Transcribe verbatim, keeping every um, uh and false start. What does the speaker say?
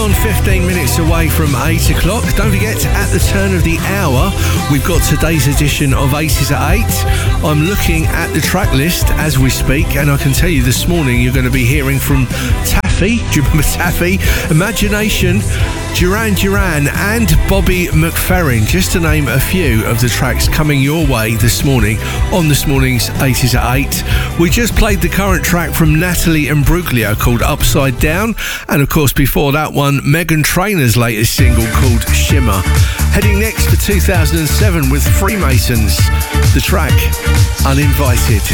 on fifteen minutes away from eight o'clock. Don't forget, at the turn of the hour, we've got today's edition of eighties at eight. I'm looking at the track list as we speak, and I can tell you this morning you're going to be hearing from Taffy. Do you remember Taffy? Imagination, Duran Duran and Bobby McFerrin, just to name a few of the tracks coming your way this morning on this morning's eighties at eight. We just played the current track from Natalie Imbruglia called Upside Down, and of course before that one, Meghan Trainor's latest single called Shimmer. Heading next for two thousand seven with Freemasons, the track Uninvited.